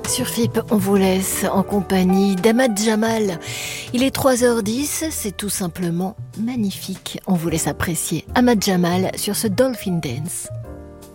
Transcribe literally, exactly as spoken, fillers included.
Sur F I P, on vous laisse en compagnie d'Ahmad Jamal. Il est trois heures dix, c'est tout simplement magnifique. On vous laisse apprécier Ahmad Jamal sur ce Dolphin Dance.